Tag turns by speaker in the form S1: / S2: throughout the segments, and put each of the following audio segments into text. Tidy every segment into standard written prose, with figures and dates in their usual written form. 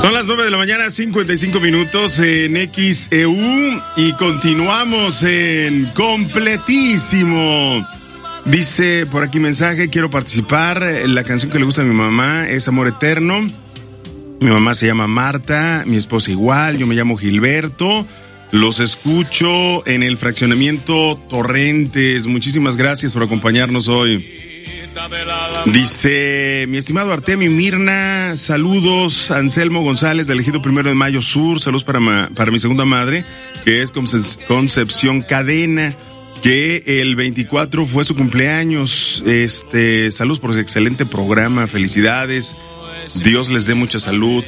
S1: Son las 9 de la mañana, 55 minutos en XEU y continuamos en completísimo. Dice por aquí mensaje, quiero participar, la canción que le gusta a mi mamá es Amor Eterno. Mi mamá se llama Marta, mi esposa igual, yo me llamo Gilberto. Los escucho en el fraccionamiento Torrentes. Muchísimas gracias por acompañarnos hoy. Dice, mi estimado Artemio y Mirna, saludos, Anselmo González del Ejido 1 de Mayo Sur, saludos para mi segunda madre, que es Concepción Cadena, que el 24 fue su cumpleaños. Saludos por su excelente programa, felicidades, Dios les dé mucha salud,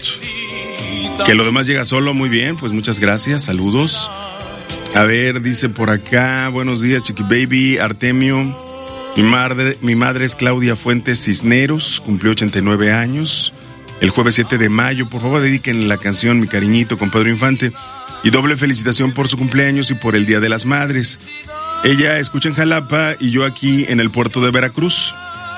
S1: que lo demás llega solo. Muy bien, pues muchas gracias, saludos. A ver, dice por acá, buenos días, Chiqui Baby, Artemio. Mi madre es Claudia Fuentes Cisneros, cumplió 89 años. El jueves 7 de mayo, por favor dediquen la canción Mi Cariñito con Pedro Infante. Y doble felicitación por su cumpleaños y por el Día de las Madres. Ella escucha en Jalapa y yo aquí en el puerto de Veracruz.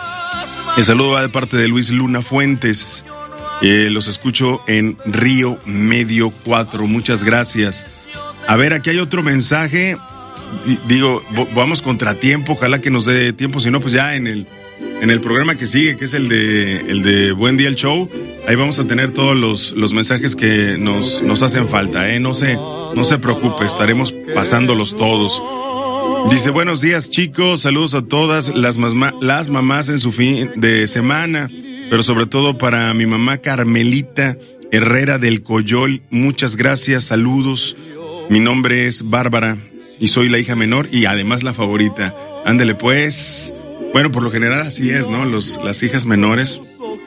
S1: El saludo va de parte de Luis Luna Fuentes. Los escucho en Río Medio 4. Muchas gracias. A ver, aquí hay otro mensaje. Digo, vamos contratiempo, ojalá que nos dé tiempo, si no, pues ya en el programa que sigue, que es el de Buen Día el Show, ahí vamos a tener todos los mensajes que nos hacen falta, no se preocupe, estaremos pasándolos todos. Dice, buenos días chicos, saludos a todas las mamás en su fin de semana, pero sobre todo para mi mamá Carmelita Herrera del Coyol, muchas gracias, saludos, mi nombre es Bárbara. Y soy la hija menor y además la favorita. Ándele pues. Bueno, por lo general así es, ¿no? Las hijas menores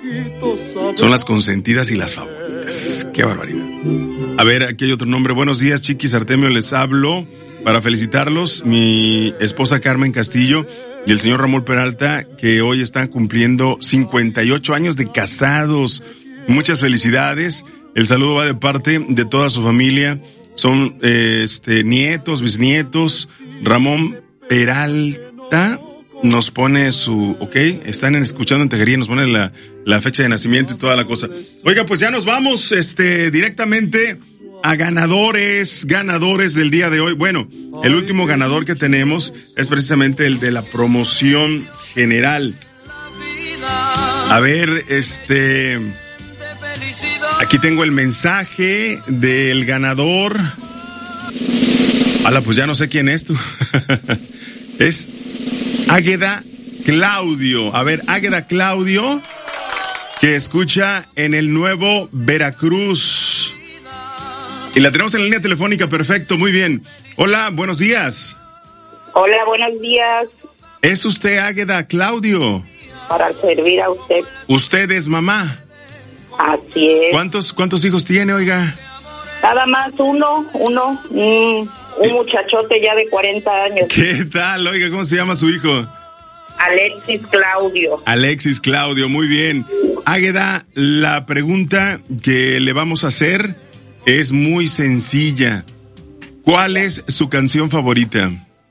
S1: son las consentidas y las favoritas. Qué barbaridad. A ver, aquí hay otro nombre. Buenos días, Chiquis, Artemio, les hablo para felicitarlos. Mi esposa Carmen Castillo y el señor Ramón Peralta, que hoy están cumpliendo 58 años de casados. Muchas felicidades. El saludo va de parte de toda su familia. Son nietos, bisnietos. Ramón Peralta nos pone están escuchando en Tejería, nos pone la fecha de nacimiento y toda la cosa. Oiga, pues ya nos vamos directamente a ganadores del día de hoy. Bueno, el último ganador que tenemos es precisamente el de la promoción general. A ver, aquí tengo el mensaje del ganador. Pues ya no sé quién es tú. Es Águeda Claudio. A ver, Águeda Claudio, que escucha en el Nuevo Veracruz. Y la tenemos en la línea telefónica, perfecto, muy bien. Hola, buenos días.
S2: Hola, buenos días.
S1: ¿Es usted Águeda Claudio?
S2: Para servir a usted.
S1: ¿Usted es mamá?
S2: Así es.
S1: ¿Cuántos hijos tiene, oiga?
S2: Nada más uno, un muchachote ya de 40 años.
S1: ¿Qué tal? Oiga, ¿cómo se llama su hijo?
S2: Alexis Claudio.
S1: Alexis Claudio, muy bien. Águeda, la pregunta que le vamos a hacer es muy sencilla. ¿Cuál es su canción favorita?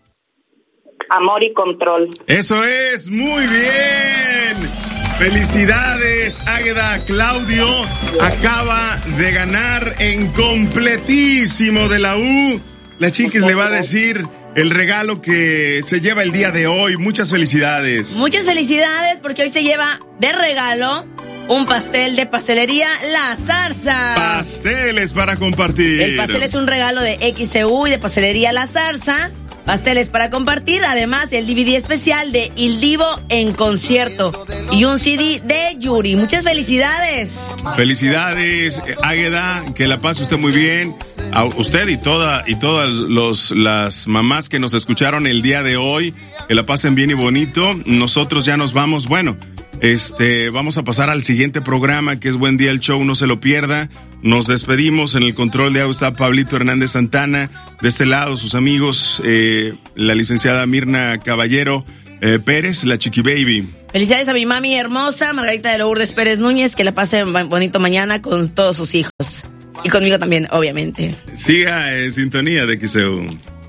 S2: Amor y Control.
S1: Eso es, muy bien. Felicidades, Águeda Claudio. Acaba de ganar en completísimo de la U. La Chiquis le va a decir el regalo que se lleva el día de hoy. Muchas felicidades.
S3: Muchas felicidades porque hoy se lleva de regalo un pastel de pastelería La Zarza.
S1: Pasteles para compartir.
S3: El pastel es un regalo de XEU y de pastelería La Zarza. Pasteles para compartir, además el DVD especial de Il Divo en concierto y un CD de Yuri. Muchas felicidades.
S1: Felicidades, Águeda, que la pase usted muy bien. A usted y todas las mamás que nos escucharon el día de hoy, que la pasen bien y bonito. Nosotros ya nos vamos, bueno, vamos a pasar al siguiente programa, que es Buen Día el Show, no se lo pierda. Nos despedimos. En el control de audio está Pablito Hernández Santana. De este lado, sus amigos, la licenciada Mirna Caballero Pérez, la Chiqui Baby.
S3: Felicidades a mi mami hermosa, Margarita de Lourdes Pérez Núñez, que la pase bonito mañana con todos sus hijos. Y conmigo también, obviamente.
S1: Siga en sintonía de XEU.